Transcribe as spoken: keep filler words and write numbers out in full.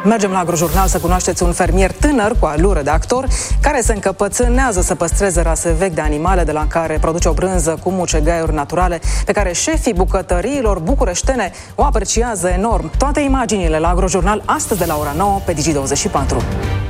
Mergem la Agrojurnal să cunoașteți un fermier tânăr cu alură de actor care se încăpățânează să păstreze rase vechi de animale de la care produce o brânză cu mucegaiuri naturale pe care șefii bucătăriilor bucureștene o apreciază enorm. Toate imaginile la Agrojurnal astăzi de la ora nouă pe Digi douăzeci și patru.